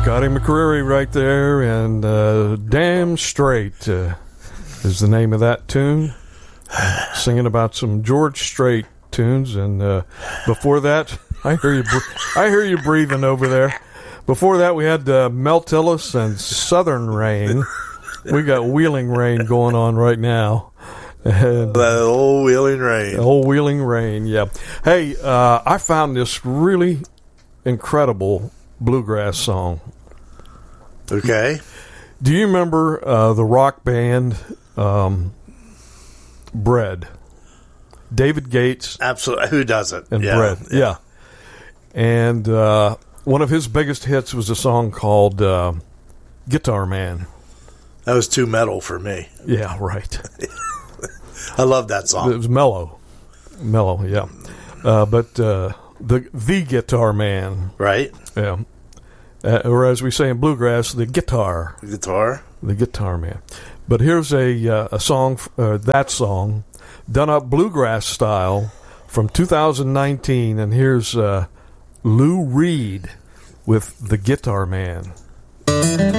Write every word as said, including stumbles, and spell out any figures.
Scotty McCreery right there, and uh, Damn Straight uh, is the name of that tune. Singing about some George Strait tunes, and uh, before that, I hear you. I hear you breathing over there. Before that, we had uh, Mel Tillis and Southern Rain. We got Wheeling Rain going on right now. And, that old Wheeling Rain. Old Wheeling Rain, yeah. Hey, uh, I found this really incredible bluegrass song. Okay. Do you remember uh, the rock band um, Bread? David Gates. Absolutely. Who doesn't? And yeah. Bread, yeah. yeah. And uh, one of his biggest hits was a song called uh, Guitar Man. That was too metal for me. Yeah, right. I love that song. It was mellow. Mellow, yeah. Uh, but uh, the the Guitar Man. Right. Yeah. Uh, or as we say in bluegrass, the guitar. The guitar? The Guitar Man. But here's a, uh, a song, uh, that song, done up bluegrass style from two thousand nineteen. And here's uh, Lou Reed with The Guitar Man.